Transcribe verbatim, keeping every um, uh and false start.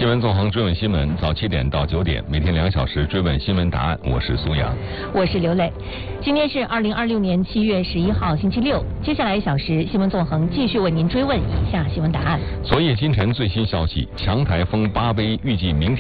新闻纵横追问新闻，早七点到九点，每天两小时追问新闻答案。我是苏阳， 我是刘磊。今天是二零二六年七月十一号，星期六。接下来一小时，新闻纵横继续为您追问以下新闻答案。 昨夜今晨最新消息，强台风巴威预计明天